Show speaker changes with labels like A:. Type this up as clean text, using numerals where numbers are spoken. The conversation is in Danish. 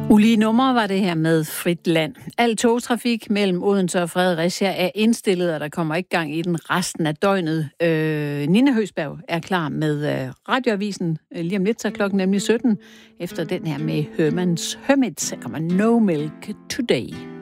A: Ulige numre var det her med Frit Land. Al togtrafik mellem Odense og Fredericia er indstillet, og der kommer ikke gang i den resten af døgnet. Nina Høsberg er klar med radioavisen lige om lidt, så klokken nemlig 17. Efter den her med Herman's Hermits, så kommer No Milk Today.